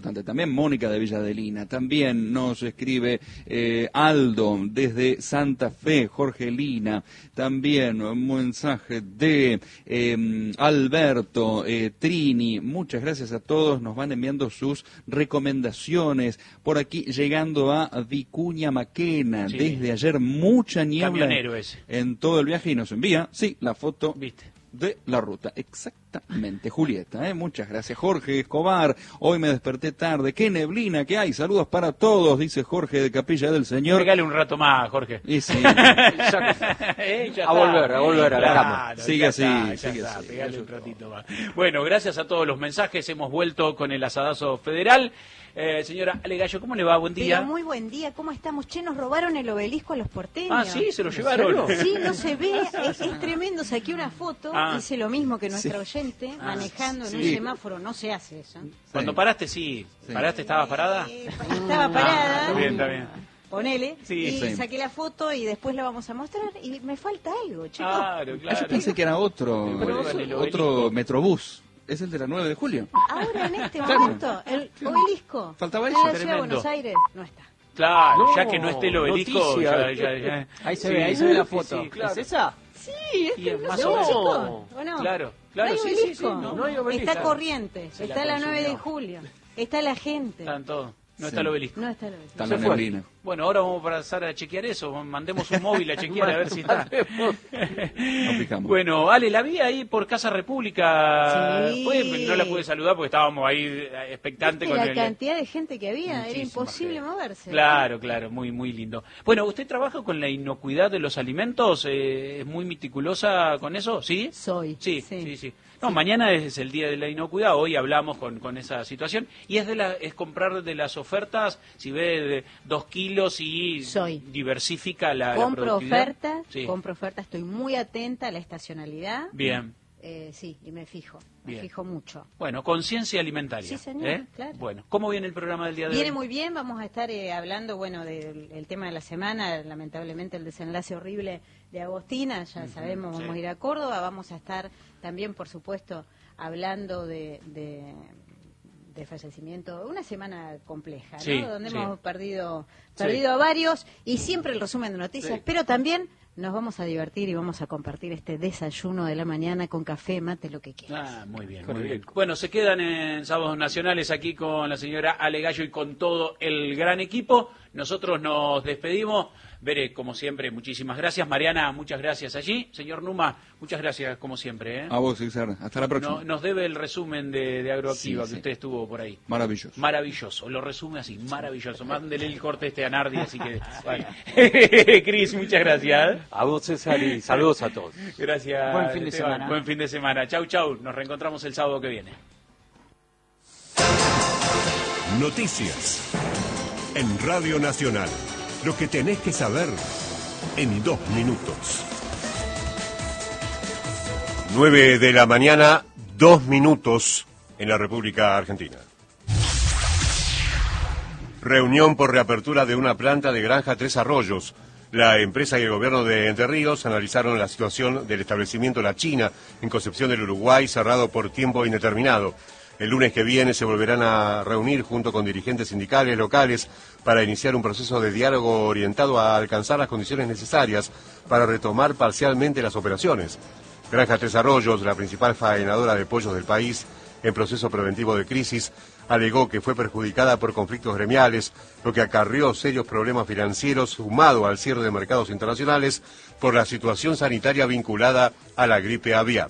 importante también. Mónica de Villa Adelina. También nos escribe Aldo desde Santa Fe, Jorgelina. También un mensaje de Alberto, Trini. Muchas gracias a todos. Nos van enviando sus recomendaciones. Por aquí llegando a Vicuña Maquena. Sí. Desde ayer mucha niebla en todo el viaje y nos envía, sí, la foto. ¿Viste? De la ruta, exactamente, Julieta, muchas gracias. Jorge Escobar, hoy me desperté tarde, qué neblina que hay, saludos para todos, dice Jorge de Capilla del Señor. Regale un rato más, Jorge. Y sí. A volver a la cama. Sigue así, pegale un ratito más. Bueno, gracias a todos los mensajes, hemos vuelto con el asadazo federal. Señora Ale Gallo, ¿cómo le va? Buen día. Pero muy buen día, ¿cómo estamos? Che, nos robaron el obelisco a los porteños. Ah, sí, se lo llevaron. Sí, no se ve, es tremendo. Saqué una foto, hice lo mismo que nuestra oyente, manejando en un semáforo, no se hace eso. Cuando paraste, ¿paraste, estabas parada? Estaba parada. Está bien. Ponele, saqué la foto y después la vamos a mostrar y me falta algo, chicos. Claro. Yo pensé que era otro Metrobús. Es el de la 9 de julio. Ahora, en este momento, el obelisco. Faltaba eso. En la ciudad de Buenos Aires no está. Claro, ya que no esté el obelisco. Ahí se ve la foto. Sí, claro. ¿Es esa? Sí, es más o menos. ¿O no? Claro, no hay obelisco. No hay obelisco. Está Corrientes, está la 9 de julio, está la gente. Están todos. No está el obelisco. No está el obelisco. Está la neblina. Bueno, ahora vamos a pasar a chequear eso. Mandemos un móvil a chequear a ver si está. No picamos. Bueno, Ale, la vi ahí por Casa República. Sí. No la pude saludar porque estábamos ahí expectantes con la cantidad de gente que había, era imposible moverse. Claro, muy muy lindo. Bueno, ¿usted trabaja con la inocuidad de los alimentos? ¿Es muy meticulosa con eso? ¿Sí? Soy. Sí. No, mañana es el día de la inocuidad, hoy hablamos con esa situación, y es comprar de las ofertas, si ve de 2 kilos y diversifica la productividad. Compro ofertas, estoy muy atenta a la estacionalidad. Bien. Sí, y me fijo mucho. Bueno, conciencia alimentaria. Sí, señor, claro. Bueno, ¿cómo viene el programa del día de hoy? Viene muy bien, vamos a estar hablando, del tema de la semana, lamentablemente el desenlace horrible de Agostina, ya sabemos, vamos a ir a Córdoba, vamos a estar también, por supuesto, hablando de fallecimiento, una semana compleja, ¿no? Donde hemos perdido a varios, y siempre el resumen de noticias, pero también nos vamos a divertir y vamos a compartir este desayuno de la mañana con café, mate, lo que quieras. Muy bien. Bueno, se quedan en Sábados Nacionales aquí con la señora Ale Gallo y con todo el gran equipo. Nosotros nos despedimos. Veré, como siempre, muchísimas gracias. Mariana, muchas gracias allí. Señor Numa, muchas gracias como siempre. A vos, César. Hasta la próxima. Nos debe el resumen de Agroactiva que usted estuvo por ahí. Maravilloso. Lo resume así, maravilloso. Mándele el corte a Nardi, así que... Bueno. Cris, muchas gracias. A vos, César, y saludos a todos. Gracias. Buen fin de semana. Buen fin de semana. Chau. Nos reencontramos el sábado que viene. Noticias en Radio Nacional. Lo que tenés que saber en 2 minutos. 9 de la mañana, 2 minutos en la República Argentina. Reunión por reapertura de una planta de Granja Tres Arroyos. La empresa y el gobierno de Entre Ríos analizaron la situación del establecimiento La China en Concepción del Uruguay, cerrado por tiempo indeterminado. El lunes que viene se volverán a reunir junto con dirigentes sindicales locales para iniciar un proceso de diálogo orientado a alcanzar las condiciones necesarias para retomar parcialmente las operaciones. Granja Tres Arroyos, la principal faenadora de pollos del país en proceso preventivo de crisis, alegó que fue perjudicada por conflictos gremiales, lo que acarrió serios problemas financieros sumado al cierre de mercados internacionales por la situación sanitaria vinculada a la gripe aviar.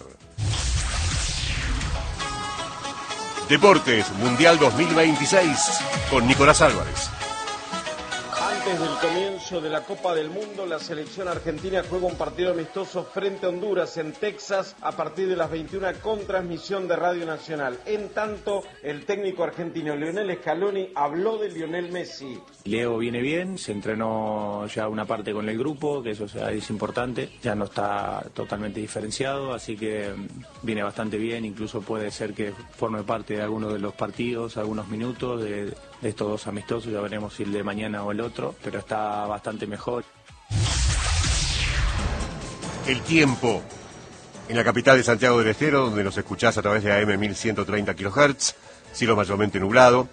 Deportes, Mundial 2026, con Nicolás Álvarez. Antes del comienzo de la Copa del Mundo, la selección argentina juega un partido amistoso frente a Honduras en Texas a partir de las 21 con transmisión de Radio Nacional. En tanto, el técnico argentino Lionel Scaloni habló de Lionel Messi. Leo viene bien, se entrenó ya una parte con el grupo, que eso es importante, ya no está totalmente diferenciado, así que viene bastante bien, incluso puede ser que forme parte de alguno de los partidos, algunos minutos de estos 2 amistosos, ya veremos si el de mañana o el otro, pero está bastante mejor. El tiempo en la capital de Santiago del Estero, donde nos escuchás a través de AM 1130 kHz, cielo mayormente nublado.